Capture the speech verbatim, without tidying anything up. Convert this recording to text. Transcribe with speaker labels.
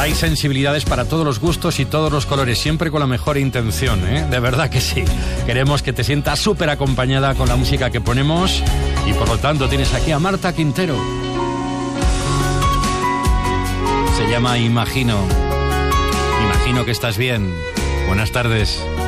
Speaker 1: Hay sensibilidades para todos los gustos y todos los colores, siempre con la mejor intención, ¿eh? De verdad que sí. Queremos que te sientas súper acompañada con la música que ponemos y por lo tanto tienes aquí a Marta Quintero. Se llama Imagino. Imagino que estás bien. Buenas tardes.